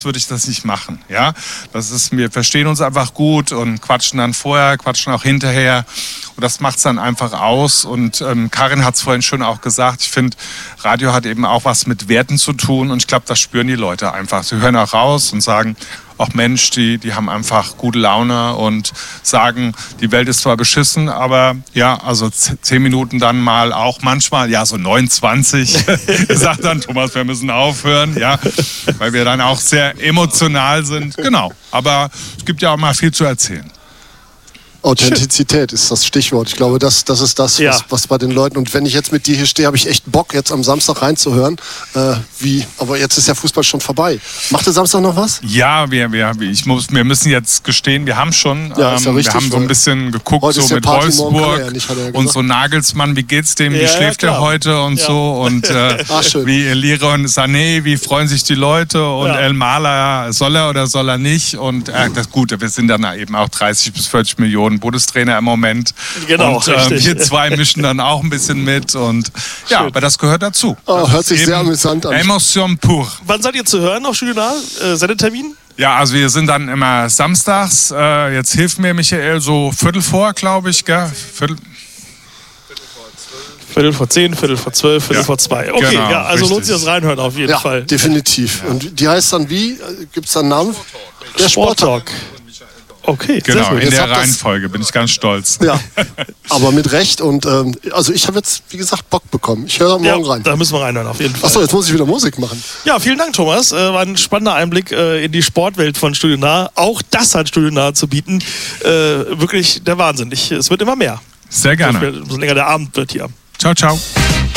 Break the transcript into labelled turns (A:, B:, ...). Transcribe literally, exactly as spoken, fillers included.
A: würde ich das nicht machen, ja. Das ist, wir verstehen uns einfach gut und quatschen dann vorher, quatschen auch hinterher und das macht's dann einfach aus und ähm, Karin hat es vorhin schon auch gesagt, ich finde, Radio hat eben auch was mit Werten zu tun und ich glaube, das spüren die Leute einfach. Sie hören auch raus und sagen, auch Mensch, die, die haben einfach gute Laune und sagen, die Welt ist zwar beschissen, aber ja, also zehn Minuten dann mal auch manchmal, ja, so neunundzwanzig, sagt dann Thomas, wir müssen aufhören, ja, weil wir dann auch sehr emotional sind. Genau, aber es gibt ja auch mal viel zu erzählen.
B: Authentizität ist das Stichwort. Ich glaube, das, das ist das,
C: Ja.
B: was, was bei den Leuten... Und wenn ich jetzt mit dir hier stehe, habe ich echt Bock, jetzt am Samstag reinzuhören. Äh, wie, aber jetzt ist der Fußball schon vorbei. Macht der Samstag noch was?
A: Ja, wir, wir, ich muss, wir müssen jetzt gestehen, wir haben schon,
B: Ja, ist ja
A: ähm,
B: richtig,
A: wir haben so ein
B: weil
A: bisschen geguckt,
B: heute ist
A: so
B: ja
A: mit
B: Party, morgen kann er
A: Wolfsburg
B: ja nicht, hat er ja
A: und
B: gesagt.
A: so Nagelsmann, wie geht's dem, wie
C: Ja, ja,
A: schläft er
C: klar.
A: heute und
C: Ja.
A: so und äh,
B: Ah, schön.
A: wie Leroy Sané, wie freuen sich die Leute und
C: Ja.
A: El Maler, soll er oder soll er nicht und äh, das Gute, wir sind dann eben auch dreißig bis vierzig Millionen Bundestrainer im Moment.
C: Genau,
A: und ähm,
C: richtig.
A: wir zwei mischen dann auch ein bisschen mit und ja,
C: Schön.
A: aber das gehört dazu.
B: Oh,
A: Das
B: hört
A: ist
B: sich sehr
A: eben
B: amüsant an.
A: Emotion pur.
C: Wann seid ihr zu hören auf Studio Nah? Äh, Sendetermin?
A: Ja, also wir sind dann immer samstags, äh, jetzt hilft mir Michael, so Viertel vor, glaube ich, gell? Viertel,
C: Viertel vor zehn, Viertel vor zwölf, Viertel
A: Ja.
C: vor zwei. Okay,
A: Genau,
C: ja, also lohnt
A: richtig.
C: sich das Reinhören auf jeden
B: Ja,
C: Fall.
B: definitiv. Und die heißt dann wie? Gibt es da einen Namen? Der
C: Sport Talk. Okay, sehr
A: genau,
C: gut.
A: in
B: Jetzt
A: der
B: habt das-
A: Reihenfolge, bin ich ganz stolz.
B: Ja, aber mit Recht. Und ähm, also ich habe jetzt, wie gesagt, Bock bekommen. Ich höre
C: Ja,
B: morgen rein.
C: da müssen wir reinhören, auf jeden Fall.
B: Achso, jetzt muss ich wieder Musik machen.
C: Ja, vielen Dank, Thomas. Äh, war ein spannender Einblick äh, in die Sportwelt von Studio Nah. Auch das hat Studio Nah zu bieten. Äh, wirklich der Wahnsinn. Ich, es wird immer mehr.
A: Sehr gerne.
C: So länger der Abend wird hier.
A: Ciao, ciao.